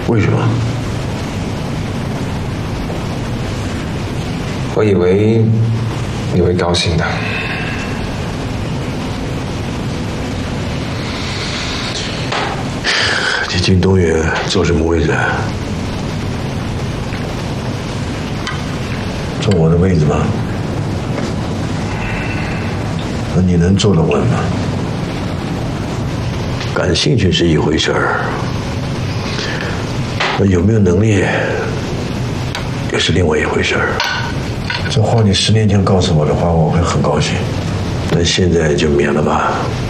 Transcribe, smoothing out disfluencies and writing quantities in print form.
为什么？ 我以为你会高兴的。 你进东园坐什么位置？坐我的位置吗？那你能坐得稳吗？感兴趣是一回事儿，那有没有能力也是另外一回事儿。这话你10年前告诉我的话，我会很高兴，但现在就免了吧。